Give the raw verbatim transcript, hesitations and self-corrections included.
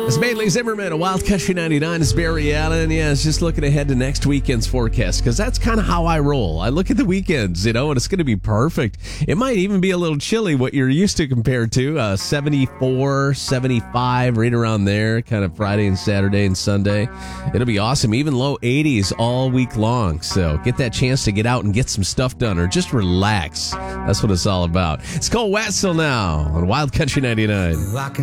It's Bailey Zimmerman of Wild Country ninety-nine. It's Barry Allen. Yeah, it's just looking ahead to next weekend's forecast because that's kind of how I roll. I look at the weekends, you know, and it's going to be perfect. It might even be a little chilly, what you're used to compared to uh, seventy-four, seventy-five, right around there, kind of Friday and Saturday and Sunday. It'll be awesome. Even low eighties all week long. So get that chance to get out and get some stuff done or just relax. That's what it's all about. It's Cole Wetzel now on Wild Country ninety-nine.